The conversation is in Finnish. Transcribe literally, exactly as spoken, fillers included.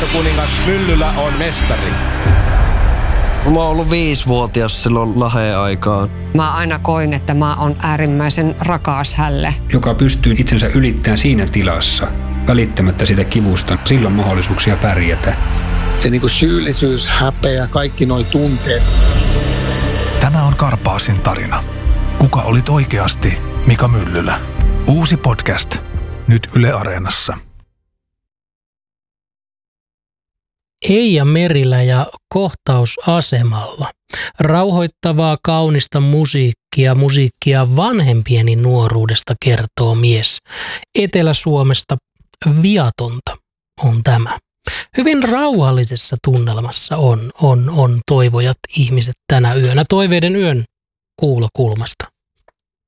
Myllykuningas Myllylä on mestari. Mä oon ollut viisivuotias silloin Laheen aikaan. Mä aina koin, että mä oon äärimmäisen rakas hälle. Joka pystyy itsensä ylittämään siinä tilassa, välittämättä sitä kivusta, silloin mahdollisuuksia pärjätä. Se niinku syyllisyys, häpeä, kaikki noi tunteet. Tämä on Karpaasin tarina. Kuka olit oikeasti Mika Myllylä? Uusi podcast. Nyt Yle Areenassa. Eija Merilä ja Kohtausasemalla. Rauhoittavaa, kaunista musiikkia, musiikkia vanhempieni nuoruudesta kertoo mies. Etelä-Suomesta viatonta on tämä. Hyvin rauhallisessa tunnelmassa on, on, on toivojat ihmiset tänä yönä. Toiveiden yön kuulokulmasta.